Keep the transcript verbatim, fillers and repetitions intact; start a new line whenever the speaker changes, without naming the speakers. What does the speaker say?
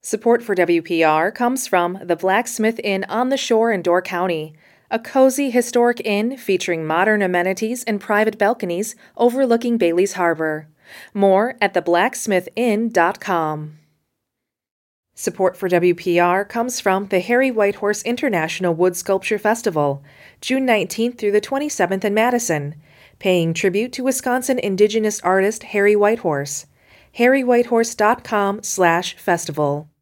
Support for W P R comes from the Blacksmith Inn on the Shore in Door County, a cozy historic inn featuring modern amenities and private balconies overlooking Bailey's Harbor. More at the blacksmith inn dot com. Support for W P R comes from the Harry Whitehorse International Wood Sculpture Festival, June nineteenth through the twenty-seventh in Madison, paying tribute to Wisconsin Indigenous artist Harry Whitehorse. harry whitehorse dot com slash festival.